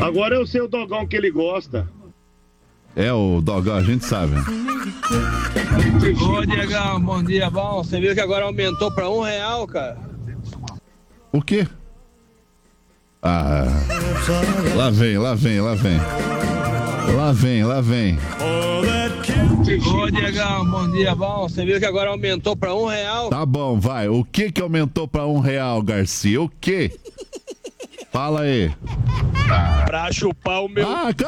Agora eu sei o dogão que ele gosta. É o dogão, a gente sabe. Ô, Diegão, bom dia, bom. Você viu que agora aumentou pra R$1, cara? O quê? Ah, lá vem. Lá vem. Ô, Diegão, bom dia, bom. Você viu que agora aumentou pra R$1? Tá bom, vai. O que aumentou pra R$1, Garcia? O quê? Fala aí. Pra chupar o meu... Ah,